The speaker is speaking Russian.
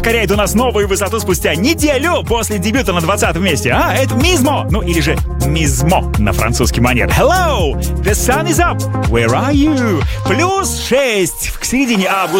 покоряет у нас новую высоту спустя неделю после дебюта на 20-м месте. Это Мизмо, ну или же Мизмо на французский манер. Hello, the sun is up, where are you? +6 к середине августа.